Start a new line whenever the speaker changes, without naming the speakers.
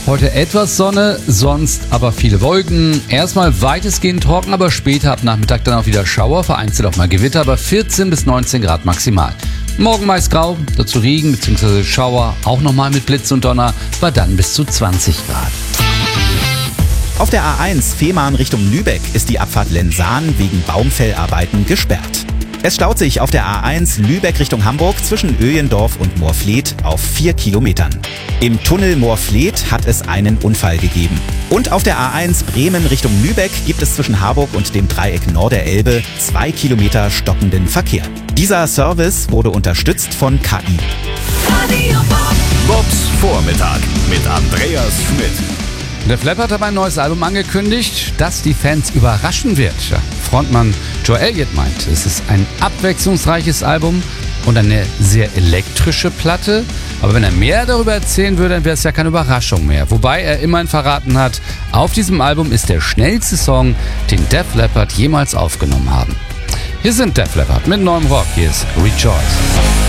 Heute etwas Sonne, sonst aber viele Wolken. Erstmal weitestgehend trocken, aber später ab Nachmittag dann auch wieder Schauer, vereinzelt auch mal Gewitter, aber 14 bis 19 Grad maximal. Morgen meist grau, dazu Regen bzw. Schauer, auch nochmal mit Blitz und Donner, war dann bis zu 20 Grad.
Auf der A1 Fehmarn Richtung Lübeck ist die Abfahrt Lensahn wegen Baumfellarbeiten gesperrt. Es staut sich auf der A1 Lübeck Richtung Hamburg zwischen Öjendorf und Moorfleet auf 4 Kilometern. Im Tunnel Moorfleet hat es einen Unfall gegeben. Und auf der A1 Bremen Richtung Lübeck gibt es zwischen Harburg und dem Dreieck Norderelbe 2 Kilometer stockenden Verkehr. Dieser Service wurde unterstützt von KI.
Bobs Vormittag mit Andreas Schmidt.
Def Leppard hat ein neues Album angekündigt, das die Fans überraschen wird. Ja, Frontmann Joe Elliott meint, es ist ein abwechslungsreiches Album und eine sehr elektrische Platte. Aber wenn er mehr darüber erzählen würde, dann wäre es ja keine Überraschung mehr. Wobei er immerhin verraten hat, auf diesem Album ist der schnellste Song, den Def Leppard jemals aufgenommen haben. Hier sind Def Leppard mit neuem Rock. Hier ist Rejoice.